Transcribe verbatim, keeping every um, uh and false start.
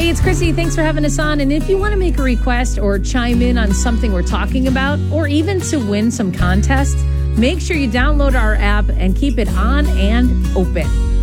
Hey, it's Chrissy. Thanks for having us on. And if you want to make a request or chime in on something we're talking about, or even to win some contests, make sure you download our app and keep it on and open.